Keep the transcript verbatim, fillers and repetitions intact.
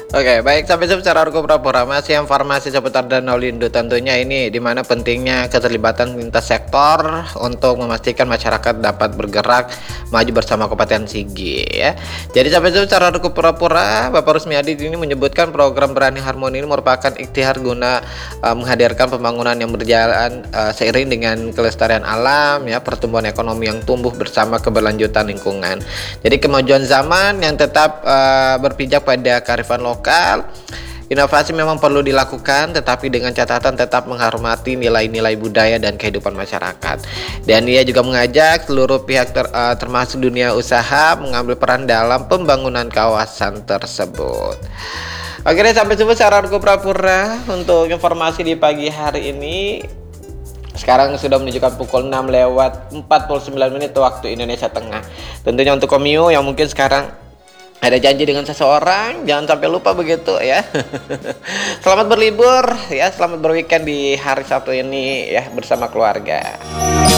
Oke, baik, sampai jumpa secara Argo Pura-Pura masih informasi seputar Danau Lindu tentunya ini di mana pentingnya keterlibatan lintas sektor untuk memastikan masyarakat dapat bergerak maju bersama Kabupaten Sigi ya. Jadi sampai jumpa secara Argo Pura-Pura, Bapak Rusmiadi ini menyebutkan program Berani Harmoni ini merupakan ikhtiar guna uh, menghadirkan pembangunan yang berjalan uh, seiring dengan kelestarian alam ya, pertumbuhan ekonomi yang tumbuh bersama keberlanjutan lingkungan. Jadi kemajuan zaman yang tetap uh, berpijak pada kearifan lokal. Inovasi memang perlu dilakukan, tetapi dengan catatan tetap menghormati nilai-nilai budaya dan kehidupan masyarakat. Dan ia juga mengajak seluruh pihak ter, uh, termasuk dunia usaha mengambil peran dalam pembangunan kawasan tersebut. Oke deh, sampai jumpa secara Argo Pura-Pura untuk informasi di pagi hari ini. Sekarang sudah menunjukkan pukul enam lewat empat puluh sembilan menit waktu Indonesia Tengah. Tentunya untuk Komio yang mungkin sekarang ada janji dengan seseorang, jangan sampai lupa begitu ya. Selamat berlibur ya, selamat berweekend di hari Sabtu ini ya bersama keluarga.